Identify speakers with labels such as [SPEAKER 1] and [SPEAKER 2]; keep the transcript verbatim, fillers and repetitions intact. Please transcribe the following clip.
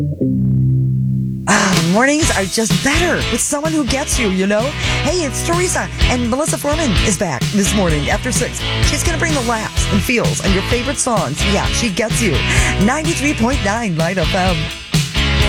[SPEAKER 1] Ah, mornings are just better with someone who gets you, you know? Hey, it's Teresa, and Melissa Foreman is back this morning after six. She's going to bring the laughs and feels and your favorite songs. Yeah, she gets you. ninety-three point nine Light F M.